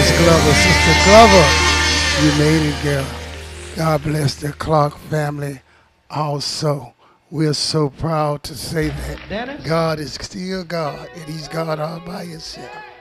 Miss Glover, Sister Glover. You made it, girl. God bless the Clark family also. We're so proud to say that Dennis? God is still God and He's God all by Himself.